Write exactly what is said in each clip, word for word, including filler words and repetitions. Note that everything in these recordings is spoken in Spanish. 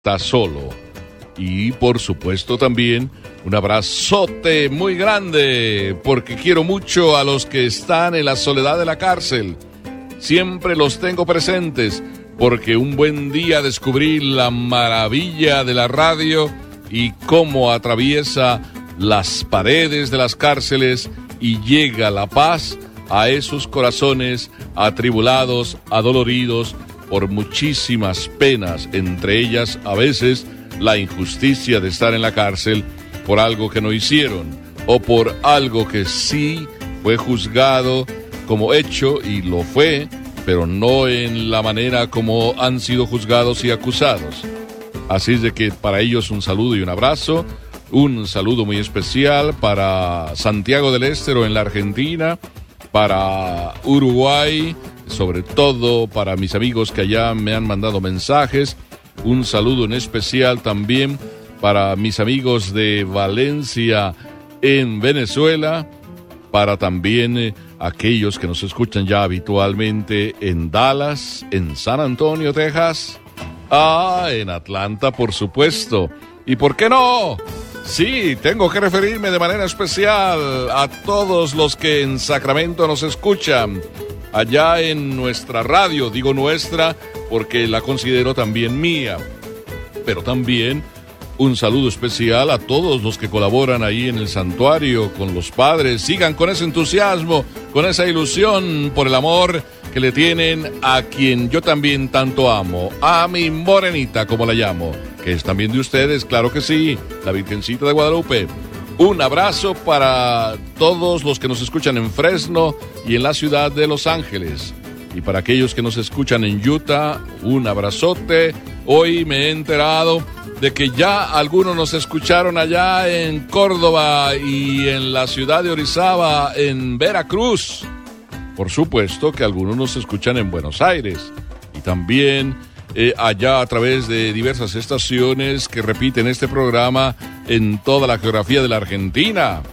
está solo. Y por supuesto también un abrazote muy grande, porque quiero mucho a los que están en la soledad de la cárcel. Siempre los tengo presentes, porque un buen día descubrí la maravilla de la radio y cómo atraviesa las paredes de las cárceles y llega la paz a esos corazones atribulados, adoloridos por muchísimas penas, entre ellas a veces la injusticia de estar en la cárcel por algo que no hicieron o por algo que sí fue juzgado como hecho y lo fue, pero no en la manera como han sido juzgados y acusados. Así es de que para ellos un saludo y un abrazo, un saludo muy especial para Santiago del Estero en la Argentina, para Uruguay, sobre todo para mis amigos que allá me han mandado mensajes. Un saludo en especial también para mis amigos de Valencia en Venezuela, para también eh, aquellos que nos escuchan ya habitualmente en Dallas, en San Antonio, Texas, ah, en Atlanta, por supuesto. ¿Y por qué no? Sí, tengo que referirme de manera especial a todos los que en Sacramento nos escuchan, allá en nuestra radio, digo nuestra porque la considero también mía, pero también un saludo especial a todos los que colaboran ahí en el santuario con los padres. Sigan con ese entusiasmo, con esa ilusión por el amor que le tienen a quien yo también tanto amo, a mi morenita, como la llamo, que es también de ustedes, claro que sí, la Virgencita de Guadalupe. Un abrazo para todos los que nos escuchan en Fresno y en la ciudad de Los Ángeles. Y para aquellos que nos escuchan en Utah, un abrazote. Hoy me he enterado de que ya algunos nos escucharon allá en Córdoba y en la ciudad de Orizaba, en Veracruz. Por supuesto que algunos nos escuchan en Buenos Aires. Y también eh, allá a través de diversas estaciones que repiten este programa en toda la geografía de la Argentina.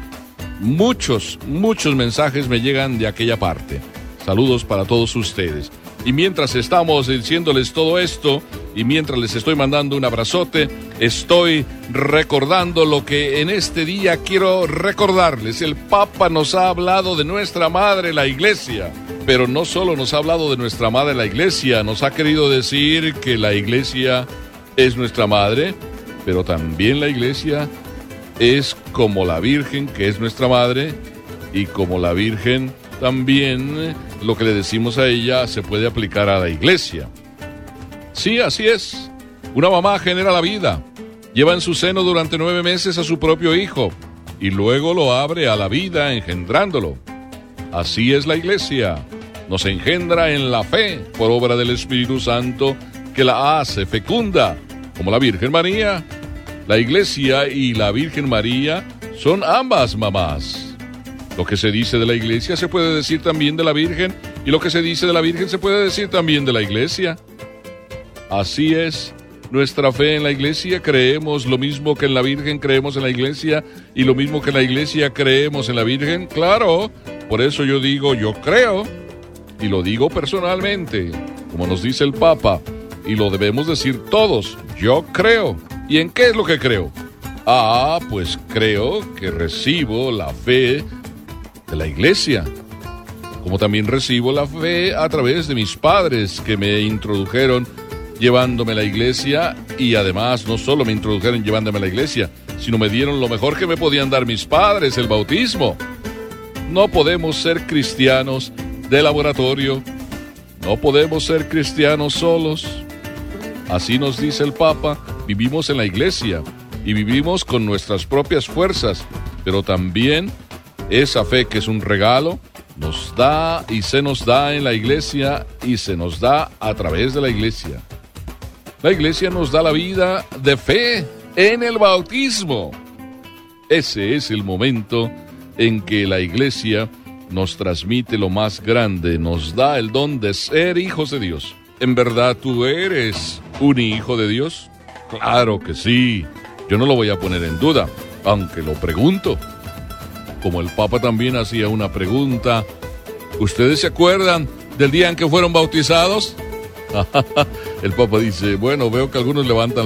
Muchos, muchos mensajes me llegan de aquella parte. Saludos para todos ustedes. Y mientras estamos diciéndoles todo esto, y mientras les estoy mandando un abrazote, estoy recordando lo que en este día quiero recordarles. El Papa nos ha hablado de nuestra madre, la Iglesia. Pero no solo nos ha hablado de nuestra madre, la Iglesia, nos ha querido decir que la Iglesia es nuestra madre, pero también la Iglesia es como la Virgen, que es nuestra madre, y como la Virgen también lo que le decimos a ella se puede aplicar a la Iglesia. Sí, así es. Una mamá genera la vida, lleva en su seno durante nueve meses a su propio hijo y luego lo abre a la vida engendrándolo. Así es la Iglesia. Nos engendra en la fe por obra del Espíritu Santo que la hace fecunda, como la Virgen María. La Iglesia y la Virgen María son ambas mamás. Lo que se dice de la Iglesia se puede decir también de la Virgen, y lo que se dice de la Virgen se puede decir también de la Iglesia. Así es nuestra fe en la Iglesia. Creemos lo mismo que en la Virgen creemos en la Iglesia, y lo mismo que en la Iglesia creemos en la Virgen. Claro, por eso yo digo yo creo, y lo digo personalmente, como nos dice el Papa, y lo debemos decir todos, yo creo. ¿Y en qué es lo que creo? Ah, pues creo que recibo la fe de la Iglesia, como también recibo la fe a través de mis padres que me introdujeron llevándome a la Iglesia, y además no solo me introdujeron llevándome a la Iglesia, sino me dieron lo mejor que me podían dar mis padres, el bautismo. No podemos ser cristianos de laboratorio, no podemos ser cristianos solos. Así nos dice el Papa, vivimos en la Iglesia y vivimos con nuestras propias fuerzas, pero también esa fe, que es un regalo, nos da y se nos da en la Iglesia y se nos da a través de la Iglesia. La Iglesia nos da la vida de fe en el bautismo. Ese es el momento en que la Iglesia nos transmite lo más grande, nos da el don de ser hijos de Dios. ¿En verdad tú eres un hijo de Dios? Claro que sí. Yo no lo voy a poner en duda, aunque lo pregunto. Como el Papa también hacía una pregunta, ¿ustedes se acuerdan del día en que fueron bautizados? El Papa dice, bueno, veo que algunos levantan